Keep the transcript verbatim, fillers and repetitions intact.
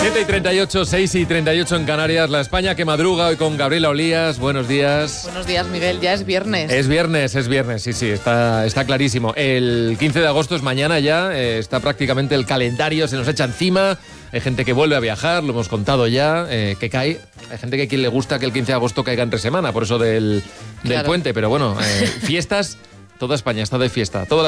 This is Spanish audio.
siete y treinta y ocho, seis y treinta y ocho en Canarias, la España que madruga hoy con Gabriela Olías. Buenos días. Buenos días, Miguel. Ya es viernes. Es viernes, es viernes, sí, sí, está, está clarísimo. El quince de agosto es mañana ya, eh, está prácticamente el calendario, se nos echa encima. Hay gente que vuelve a viajar, lo hemos contado ya, eh, que cae. Hay gente que a quien le gusta que el quince de agosto caiga entre semana, por eso del, del Claro. puente. Pero bueno, eh, fiestas, toda España está de fiesta. Toda